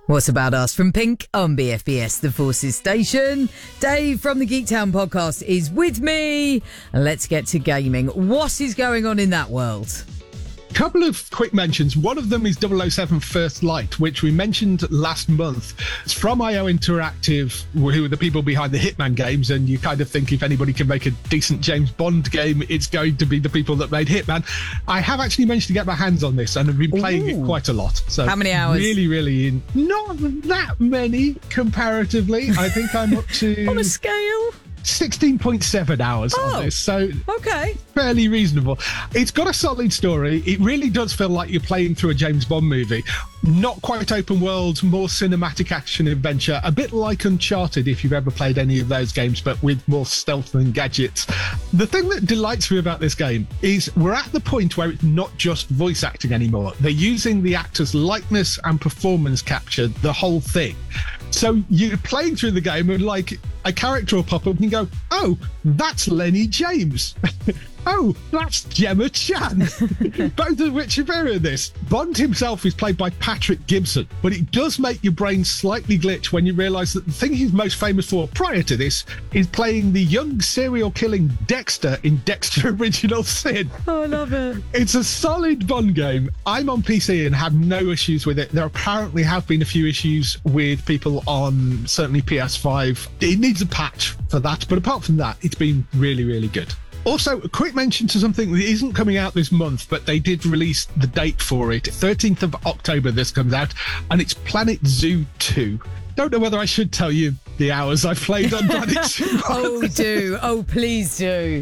What's About Us from Pink on BFBS, the Forces station. Dave from the Geektown podcast is with me. And let's get to gaming. What is going on in that world? Couple of quick mentions. One of them is 007 First Light, which we mentioned last month. It's from IO Interactive, who are the people behind the Hitman games, and you kind of think if anybody can make a decent James Bond game, it's going to be the people that made Hitman. I have actually managed to get my hands on this and have been playing it quite a lot. So how many hours? Really not that many comparatively. I think I'm up to on a scale 16.7 hours on this, so okay, fairly reasonable. It's got a solid story. It really does feel like you're playing through a James Bond movie. Not quite open world, more cinematic action adventure, a bit like Uncharted if you've ever played any of those games, but with more stealth and gadgets. The thing that delights me about this game is we're at the point where it's not just voice acting anymore. They're using the actor's likeness and performance capture, the whole thing. So you're playing through the game and like a character will pop up and you go, oh, that's Lenny James. Oh, that's Gemma Chan. Both of which appear in this. Bond himself is played by Patrick Gibson, but it does make your brain slightly glitch when you realise that the thing he's most famous for prior to this is playing the young serial killing Dexter in Dexter Original Sin. Oh, I love it. It's a solid Bond game. I'm on PC and have no issues with it. There apparently have been a few issues with people on certainly PS5. It needs a patch for that, but apart from that, it's been really good. Also, a quick mention to something that isn't coming out this month, but they did release the date for it. 13th of October this comes out, and it's Planet Zoo 2. Don't know whether I should tell you the hours I've played on Planet Zoo. Oh, do. Oh, please do.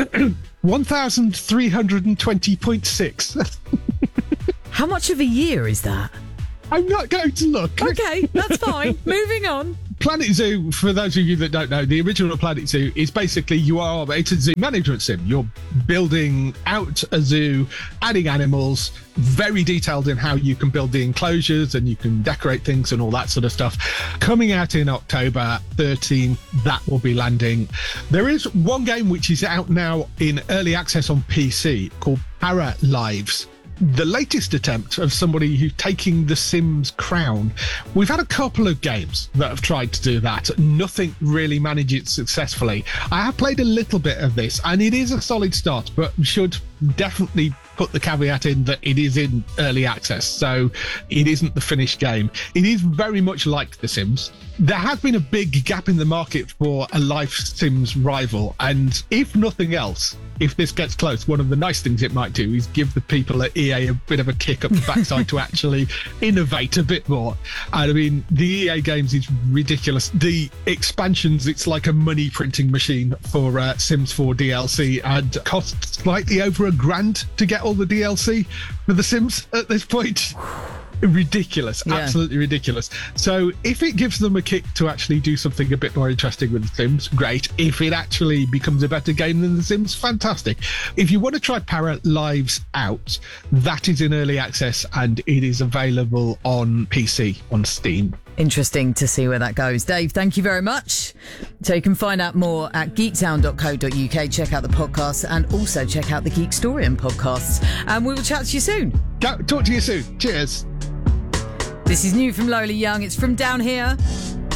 1,320.6. How much of a year is that? I'm not going to look. Okay, that's fine. Moving on. Planet Zoo, for those of you that don't know, the original Planet Zoo is basically it's a zoo management sim. You're building out a zoo, adding animals, very detailed in how you can build the enclosures and you can decorate things and all that sort of stuff. Coming out in October 13, that will be landing. There is one game which is out now in early access on PC called Para Lives. The latest attempt of somebody who's taking the Sims crown. We've had a couple of games that have tried to do that. Nothing really managed it successfully. I have played a little bit of this and it is a solid start, but should definitely put the caveat in that it is in early access, so it isn't the finished game. It is very much like The Sims. There has been a big gap in the market for a live Sims rival, and if nothing else, if this gets close, one of the nice things it might do is give the people at EA a bit of a kick up the backside to actually innovate a bit more. And I mean, the EA games is ridiculous. The expansions, it's like a money printing machine for Sims 4 DLC and costs slightly over $1,000 to get all the DLC for The Sims at this point. Ridiculous, absolutely ridiculous. So if it gives them a kick to actually do something a bit more interesting with The Sims, great. If it actually becomes a better game than The Sims, fantastic. If you want to try Para Lives out, that is in early access and it is available on PC on Steam. Interesting to see where that goes. Dave, thank you very much. So you can find out more at geektown.co.uk, check out the podcasts and also check out the Geekstorian podcasts. And we will chat to you soon. Talk to you soon. Cheers. This is new from Lola Young. It's From Down Here.